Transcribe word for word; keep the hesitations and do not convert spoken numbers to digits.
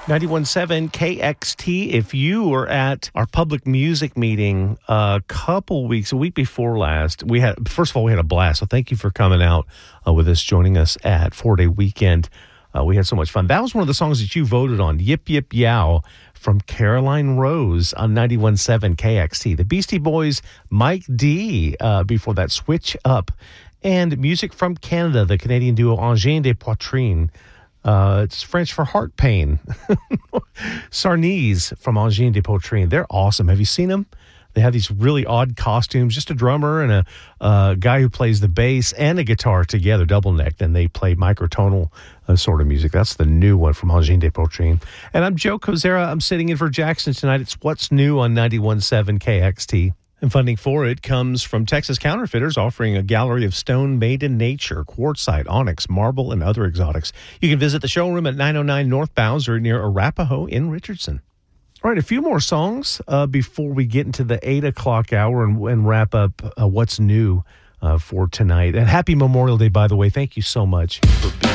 ninety-one point seven K X T. If you were at our public music meeting a couple weeks, a week before last, we had, first of all, we had a blast. So thank you for coming out uh, with us, joining us at Four Day Weekend. Uh, we had so much fun. That was one of the songs that you voted on, Yip Yip Yow, from Caroline Rose on ninety-one point seven K X T. The Beastie Boys, Mike D, uh, before that, Switch Up. And music from Canada, the Canadian duo Engin de Poitrine. Uh, it's French for heart pain. Sarnese from Engin de Poitrine. They're awesome. Have you seen them? They have these really odd costumes, just a drummer and a uh, guy who plays the bass and a guitar together, double-necked, and they play microtonal uh, sort of music. That's the new one from Engin de Poitrine. And I'm Joe Kozera. I'm sitting in for Jackson tonight. It's What's New on ninety-one point seven K X T. And funding for it comes from Texas Counterfeiters, offering a gallery of stone made in nature, quartzite, onyx, marble, and other exotics. You can visit the showroom at nine oh nine North Bowser near Arapahoe in Richardson. All right, a few more songs uh, before we get into the eight o'clock hour and, and wrap up uh, what's new uh, for tonight. And happy Memorial Day, by the way. Thank you so much for being